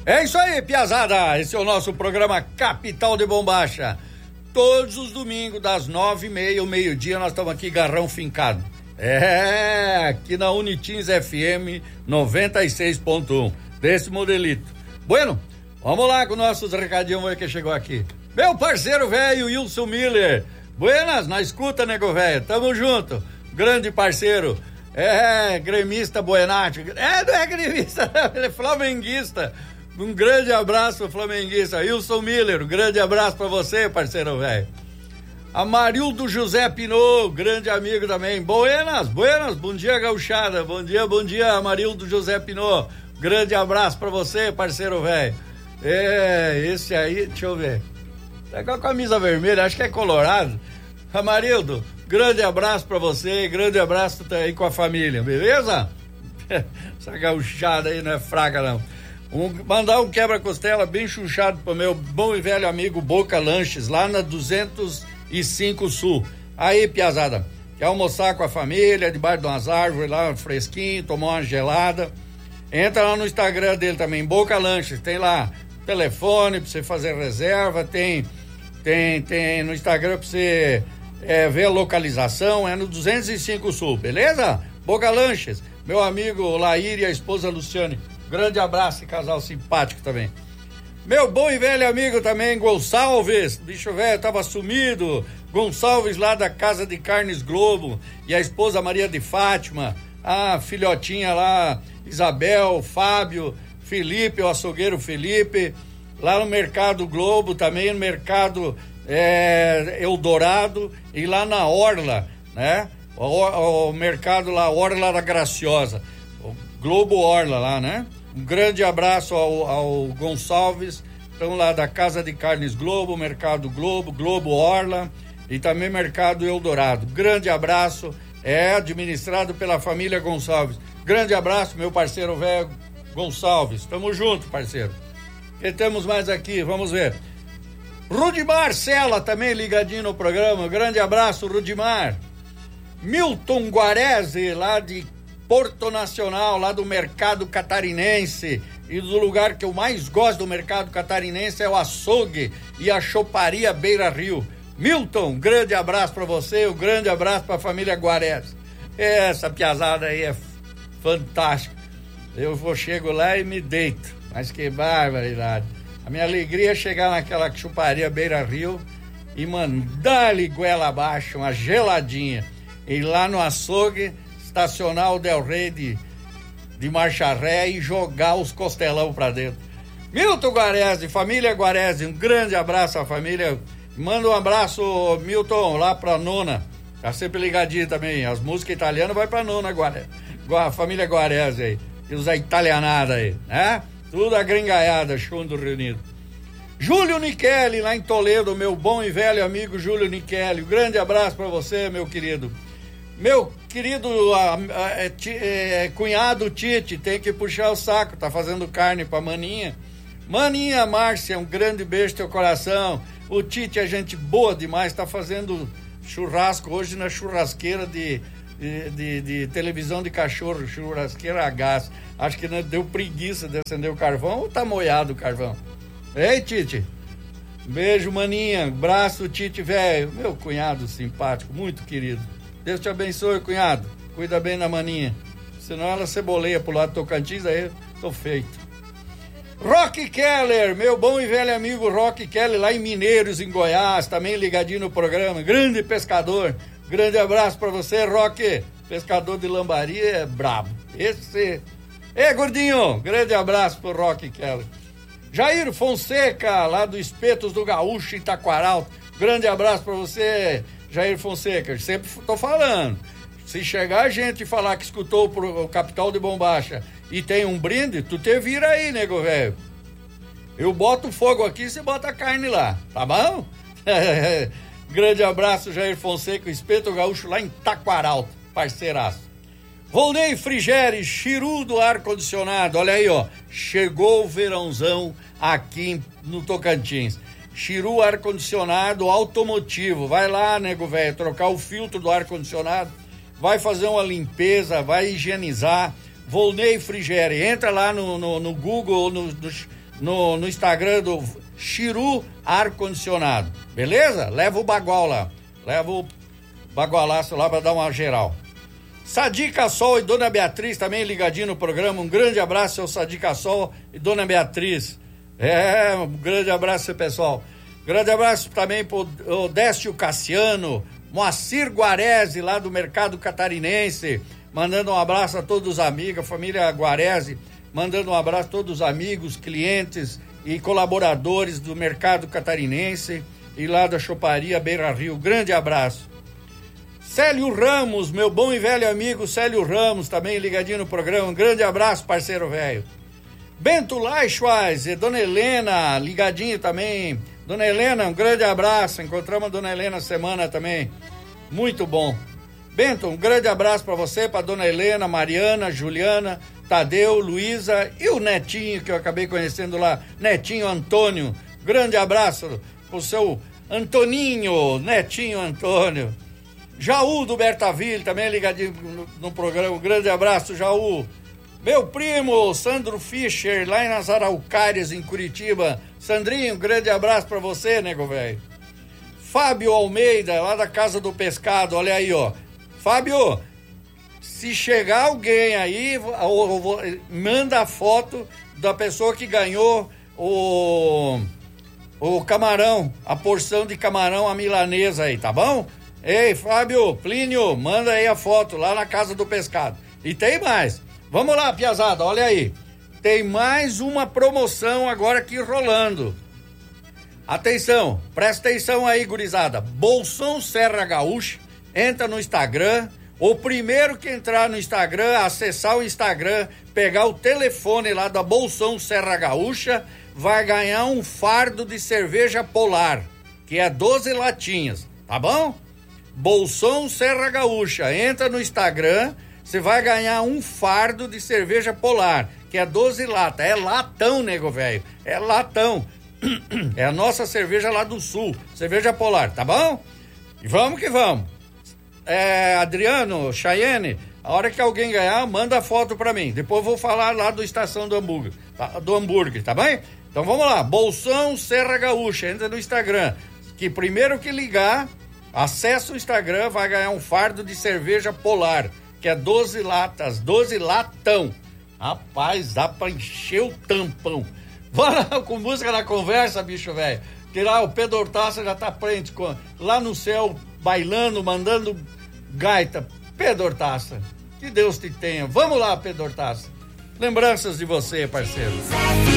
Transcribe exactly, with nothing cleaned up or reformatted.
É isso aí, piazada. Esse é o nosso programa Capital de Bombacha. Todos os domingos, das nove e meia ao meio-dia, nós estamos aqui, garrão fincado. É, aqui na Unitins F M noventa e seis ponto um, desse modelito. Bueno, vamos lá com nossos recadinhos, vamos ver quem chegou aqui. Meu parceiro velho, Wilson Miller. Buenas, na escuta, nego velho, tamo junto. Grande parceiro. É, gremista Buenati. É, não é gremista, ele é flamenguista. Um grande abraço, flamenguista. Wilson Miller, um grande abraço pra você, parceiro velho. Amarildo José Pinot, grande amigo também. Buenas, buenas, bom dia, gauchada. Bom dia, bom dia, Amarildo José Pinot. Grande abraço pra você, parceiro velho. É, esse aí, deixa eu ver. Tá com a camisa vermelha, acho que é colorado. Amarildo, grande abraço pra você, grande abraço aí com a família, beleza? Essa gauchada aí não é fraca, não. Um, mandar um quebra-costela bem chuchado pro meu bom e velho amigo Boca Lanches, lá na duzentos e cinco Sul. Aí, piazada, quer almoçar com a família, debaixo de umas árvores lá, fresquinho, tomar uma gelada. Entra lá no Instagram dele também, Boca Lanches, tem lá telefone pra você fazer reserva, tem, tem, tem no Instagram pra você é, ver a localização, é no duzentos e cinco Sul, beleza? Boca Lanches, meu amigo Laír e a esposa Luciane. Grande abraço, casal simpático também. Meu bom e velho amigo também, Gonçalves, bicho velho, tava sumido. Gonçalves lá da Casa de Carnes Globo e a esposa Maria de Fátima, a filhotinha lá, Isabel, Fábio, Felipe, o açougueiro Felipe, lá no Mercado Globo também, no Mercado é, Eldorado e lá na Orla, né? O, o mercado lá, Orla da Graciosa, o Globo Orla lá, né? Um grande abraço ao, ao Gonçalves, estão lá da Casa de Carnes Globo, Mercado Globo, Globo Orla e também Mercado Eldorado. Grande abraço, é administrado pela família Gonçalves. Grande abraço, meu parceiro velho Gonçalves. Tamo junto, parceiro. E temos mais aqui, vamos ver. Rudimar Sela também ligadinho no programa. Grande abraço, Rudimar. Milton Guarese, lá de Porto Nacional, lá do Mercado Catarinense, e do lugar que eu mais gosto do Mercado Catarinense é o açougue e a choparia Beira Rio. Milton, grande abraço pra você, um grande abraço pra família Guarés. Essa piazada aí é fantástica. Eu vou, chego lá e me deito, mas que barbaridade. A minha alegria é chegar naquela choparia Beira Rio e mandar-lhe goela abaixo, uma geladinha, e lá no açougue estacionar o Del Rey de, de marcha ré e jogar os costelão pra dentro. Milton Guarese, família Guarese, um grande abraço à família. Manda um abraço, Milton, lá pra nona. Tá sempre ligadinho também. As músicas italianas vai pra nona, Guarese. A família Guarese aí. E os italianados aí, né? Tudo a gringaiada, chundo reunido. Júlio Nichelli, lá em Toledo, meu bom e velho amigo Júlio Nichelli. Um grande abraço pra você, meu querido. Meu querido a, a, a, ti, é, cunhado Tite, tem que puxar o saco, tá fazendo carne pra Maninha. Maninha Márcia, um grande beijo no teu coração. O Tite é gente boa demais, tá fazendo churrasco hoje na churrasqueira de, de, de, de televisão de cachorro, churrasqueira a gás. Acho que não deu preguiça de acender o carvão ou tá moiado o carvão? Ei, Tite, beijo, Maninha, abraço, Tite velho, meu cunhado simpático, muito querido. Deus te abençoe, cunhado. Cuida bem da Maninha. Senão ela ceboleia pro lado do Tocantins, aí tô feito. Rock Keller, meu bom e velho amigo Rock Keller, lá em Mineiros, em Goiás, também ligadinho no programa. Grande pescador. Grande abraço pra você, Rock. Pescador de lambari é brabo. Esse... Ei, gordinho, grande abraço pro Rock Keller. Jair Fonseca, lá do Espetos do Gaúcho, em Taquaral. Grande abraço pra você, Jair Fonseca. Sempre tô falando. Se chegar gente e falar que escutou o Capital de Bombacha e tem um brinde, tu te vira aí, nego velho. Eu boto fogo aqui e você bota a carne lá, tá bom? Grande abraço, Jair Fonseca, Espeto Gaúcho, lá em Taquaral, parceiraço. Volney Frigeri, Chiru do ar-condicionado, olha aí, ó, chegou o verãozão aqui no Tocantins. Chiru ar-condicionado automotivo, vai lá, nego velho, trocar o filtro do ar-condicionado, vai fazer uma limpeza, vai higienizar. Volney Frigeri, entra lá no, no, no Google ou no, no, no, no Instagram do Chiru Ar Condicionado, beleza? Leva o bagual lá, leva o bagualaço lá pra dar uma geral. Sadica Sol e Dona Beatriz também ligadinho no programa, um grande abraço, seu Sadica Sol e Dona Beatriz. É, um grande abraço, pessoal. Grande abraço também pro Décio Cassiano, Moacir Guarese, lá do Mercado Catarinense, mandando um abraço a todos os amigos, a família Guarese, mandando um abraço a todos os amigos, clientes e colaboradores do Mercado Catarinense e lá da Choparia Beira Rio. Grande abraço. Célio Ramos, meu bom e velho amigo Célio Ramos, também ligadinho no programa. Um grande abraço, parceiro velho. Bento Laixuaz e Dona Helena, ligadinho também. Dona Helena, um grande abraço. Encontramos a Dona Helena semana também. Muito bom. Bento, um grande abraço para você, para Dona Helena, Mariana, Juliana, Tadeu, Luísa e o Netinho, que eu acabei conhecendo lá, Netinho Antônio. Grande abraço pro seu Antoninho, Netinho Antônio. Jaú do Bertaville, também ligadinho no, no programa. Um grande abraço, Jaú. Meu primo, Sandro Fischer, lá em nas Araucárias, em Curitiba. Sandrinho, um grande abraço pra você, nego velho. Fábio Almeida, lá da Casa do Pescado, olha aí, ó. Fábio, se chegar alguém aí, ou, ou, manda a foto da pessoa que ganhou o, o camarão, a porção de camarão, a milanesa aí, tá bom? Ei, Fábio, Plínio, manda aí a foto lá na Casa do Pescado. E tem mais. Vamos lá, piazada, olha aí. Tem mais uma promoção agora aqui rolando. Atenção, presta atenção aí, gurizada. Bolsão Serra Gaúcha, entra no Instagram. O primeiro que entrar no Instagram, acessar o Instagram, pegar o telefone lá da Bolsão Serra Gaúcha, vai ganhar um fardo de cerveja Polar, que é doze latinhas, tá bom? Bolsão Serra Gaúcha, entra no Instagram, você vai ganhar um fardo de cerveja Polar, que é doze latas, é latão, nego velho, é latão, é a nossa cerveja lá do sul, cerveja Polar, tá bom? E vamos que vamos. É, Adriano, Chayenne, a hora que alguém ganhar, manda a foto pra mim, depois eu vou falar lá do Estação do Hambúrguer, tá, do hambúrguer, tá bem? Então vamos lá, Bolsão Serra Gaúcha, entra no Instagram, que primeiro que ligar, acessa o Instagram, vai ganhar um fardo de cerveja Polar, que é doze latas, doze latão. Rapaz, dá pra encher o tampão. Bora com música na conversa, bicho velho. Que lá o Pedro Hortaça já tá frente, com, lá no céu, bailando, mandando gaita. Pedro Hortaça, que Deus te tenha. Vamos lá, Pedro Hortaça. Lembranças de você, parceiro.